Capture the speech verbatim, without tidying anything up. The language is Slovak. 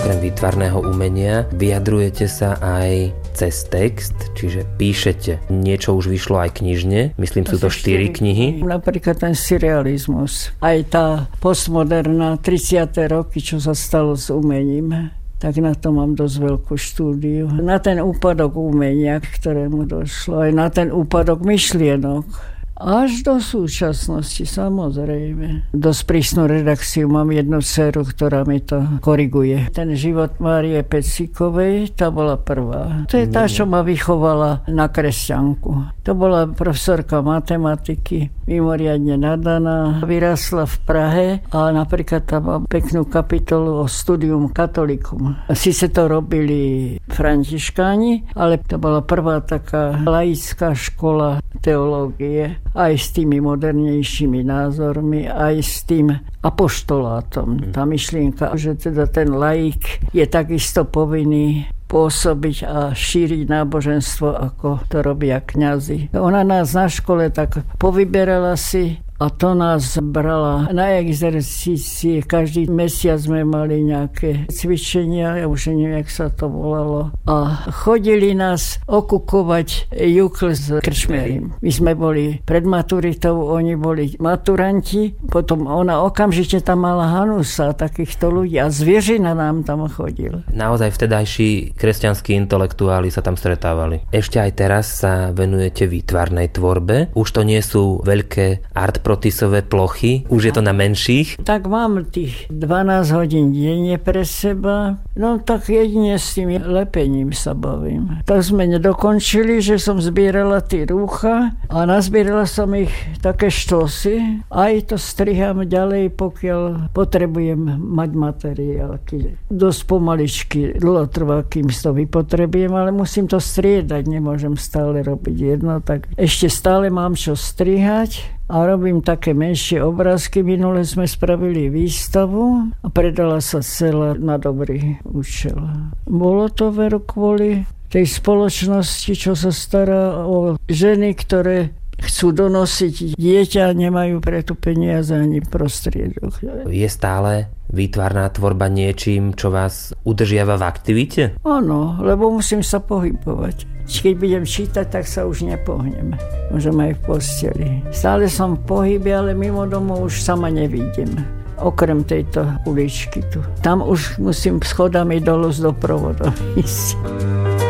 Okrem výtvarného umenia vyjadrujete sa aj cez text, čiže píšete. Niečo už vyšlo aj knižne, myslím, sú to štyri knihy. Napríklad ten surrealizmus, aj tá postmoderná tridsiate roky, čo sa stalo s umením. Tak na to mám dosť veľkú štúdiu. Na ten úpadok umenia, ktorému došlo, aj na ten úpadok myšlienok. Až do súčasnosti, samozrejme. Dosť prísnu redakciu, mám jednu dceru, ktorá mi to koriguje. Ten život Márie Pecíkovej, tá bola prvá. To je tá, čo ma vychovala na kresťanku. To bola profesorka matematiky, mimoriadne nadaná. Vyrásla v Prahe a napríklad tam má peknú kapitolu o studium katolikum. Sice to robili františkáni, ale to bola prvá taká laická škola teológie. Aj s tými modernejšími názormi, aj s tým apoštolátom. Tá myšlienka, že teda ten laik je takisto povinný pôsobiť a šíriť náboženstvo, ako to robia kňazi. Ona nás na škole tak povyberala si a to nás brala na exercície. Každý mesiac sme mali nejaké cvičenia, ja už neviem, jak sa to volalo. A chodili nás okukovať jukl s krčmerim. My sme boli pred maturitou, oni boli maturanti. Potom ona okamžite tam mala Hanusa, takýchto ľudí. A Zvieřina nám tam chodil. Naozaj vtedajší kresťanskí intelektuáli sa tam stretávali. Ešte aj teraz sa venujete výtvarnej tvorbe. Už to nie sú veľké art protisové plochy, už je to na menších. Tak mám tých dvanásť hodín denne pre seba, no tak jedine s tým lepením sa bavím. Tak sme nedokončili, že som zbierala tie rúcha a nazbierala som ich také štosy, aj to striham ďalej, pokiaľ potrebujem mať materiálky. Dosť pomaličky, dlho trvá, kým to vypotrebujem, ale musím to striedať, nemôžem stále robiť jedno, tak ešte stále mám čo strihať. A robím také menšie obrázky. Minule sme spravili výstavu a predala sa celá na dobrý účel. Bolo to veru kvôli tej spoločnosti, čo sa stará o ženy, ktoré chcú donosiť dieťa a nemajú pre to peniaze ani prostriedok. Je stále výtvarná tvorba niečím, čo vás udržiava v aktivite? Áno, lebo musím sa pohybovať. Keď budem čítať, tak sa už nepohnem. Môžem aj v posteli. Stále som v pohybe, ale mimo domov už sama nevidím. Okrem tejto uličky tu. Tam už musím schodami dolu z doprovodu ísť.